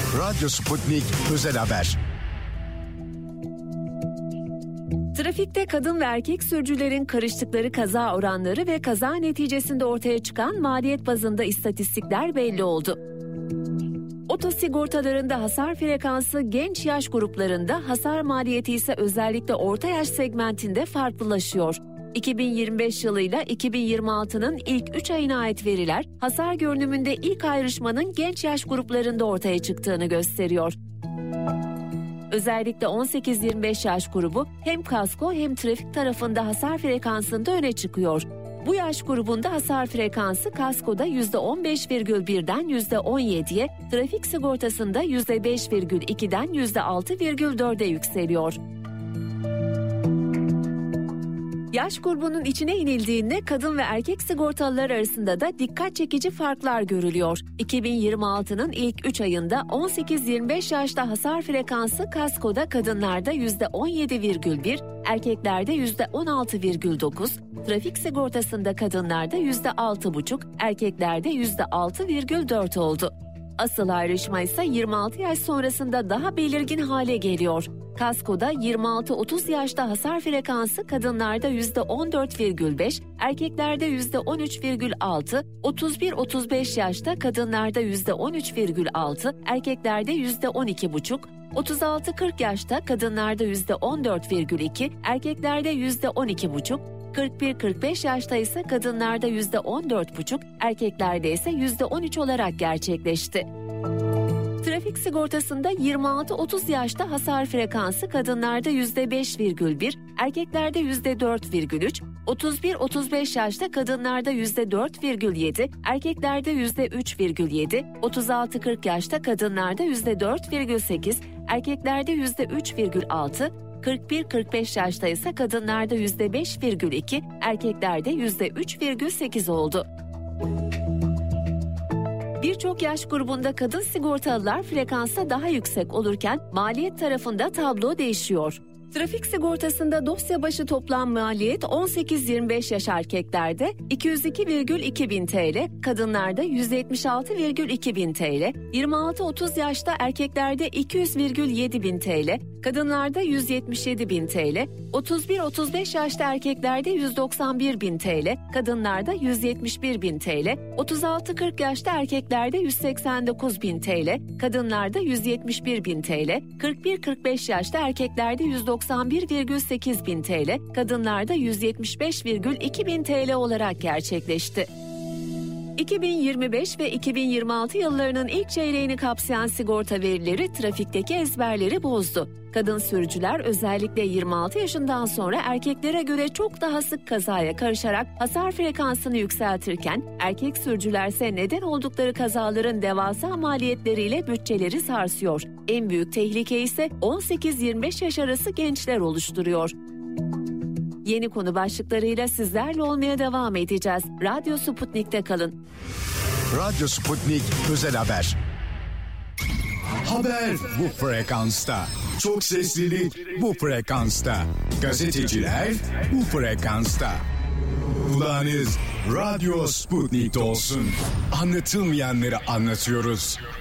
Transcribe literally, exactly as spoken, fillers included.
Radyo Sputnik Özel Haber. Trafikte kadın ve erkek sürücülerin karıştıkları kaza oranları ve kaza neticesinde ortaya çıkan maliyet bazında istatistikler belli oldu. Otosigortalarında hasar frekansı genç yaş gruplarında, hasar maliyeti ise özellikle orta yaş segmentinde farklılaşıyor. iki bin yirmi beş yılıyla iki bin yirmi altının ilk üç ayına ait veriler, hasar görünümünde ilk ayrışmanın genç yaş gruplarında ortaya çıktığını gösteriyor. Özellikle on sekiz yirmi beş yaş grubu hem kasko hem trafik tarafında hasar frekansında öne çıkıyor. Bu yaş grubunda hasar frekansı kaskoda yüzde on beş virgül birden yüzde on yediye, trafik sigortasında yüzde beş virgül ikiden yüzde altı virgül dörde yükseliyor. Yaş grubunun içine inildiğinde kadın ve erkek sigortalılar arasında da dikkat çekici farklar görülüyor. iki bin yirmi altının ilk üç ayında on sekiz yirmi beş yaşta hasar frekansı kaskoda kadınlarda yüzde on yedi virgül bir, erkeklerde yüzde on altı virgül dokuz, trafik sigortasında kadınlarda yüzde altı virgül beş, erkeklerde yüzde altı virgül dört oldu. Asıl ayrışma ise yirmi altı yaş sonrasında daha belirgin hale geliyor. Kaskoda yirmi altı otuz yaşta hasar frekansı kadınlarda yüzde on dört virgül beş, erkeklerde yüzde on üç virgül altı, otuz bir otuz beş yaşta kadınlarda yüzde on üç virgül altı, erkeklerde yüzde on iki virgül beş, otuz altı kırk yaşta kadınlarda yüzde on dört virgül iki, erkeklerde yüzde on iki virgül beş, kırk bir kırk beş yaşta ise kadınlarda yüzde on dört virgül beş, erkeklerde ise yüzde on üç olarak gerçekleşti. Trafik sigortasında yirmi altı otuz yaşta hasar frekansı kadınlarda yüzde beş virgül bir, erkeklerde yüzde dört virgül üç, otuz bir otuz beş yaşta kadınlarda yüzde dört virgül yedi, erkeklerde yüzde üç virgül yedi, otuz altı kırk yaşta kadınlarda yüzde dört virgül sekiz, erkeklerde yüzde üç virgül altı, kırk bir kırk beş yaşta ise kadınlarda yüzde beş virgül iki, erkeklerde yüzde üç virgül sekiz oldu. Birçok yaş grubunda kadın sigortalılar frekansa daha yüksek olurken maliyet tarafında tablo değişiyor. Trafik sigortasında dosya başı toplam maliyet on sekiz yirmi beş yaş erkeklerde iki yüz iki virgül iki bin T L, kadınlarda yüz yetmiş altı virgül iki bin T L, yirmi altı otuz yaşta erkeklerde iki yüz virgül yedi bin T L, kadınlarda yüz yetmiş yedi bin T L, otuz bir otuz beş yaşta erkeklerde yüz doksan bir bin T L, kadınlarda yüz yetmiş bir bin T L, otuz altı kırk yaşta erkeklerde yüz seksen dokuz bin T L, kadınlarda yüz yetmiş bir bin T L, kırk bir kırk beş yaşta erkeklerde yüz doksan bir virgül sekiz bin T L, kadınlarda yüz yetmiş beş virgül iki bin T L olarak gerçekleşti. iki bin yirmi beş ve iki bin yirmi altı yıllarının ilk çeyreğini kapsayan sigorta verileri trafikteki ezberleri bozdu. Kadın sürücüler özellikle yirmi altı yaşından sonra erkeklere göre çok daha sık kazaya karışarak hasar frekansını yükseltirken, erkek sürücülerse neden oldukları kazaların devasa maliyetleriyle bütçeleri sarsıyor. En büyük tehlike ise on sekiz yirmi beş yaş arası gençler oluşturuyor. Yeni konu başlıklarıyla sizlerle olmaya devam edeceğiz. Radyo Sputnik'te kalın. Radyo Sputnik Özel Haber. Haber bu frekansta. Çok seslilik bu frekansta. Gazeteciler bu frekansta. Kulağınız Radyo Sputnik'te olsun. Anlatılmayanları anlatıyoruz.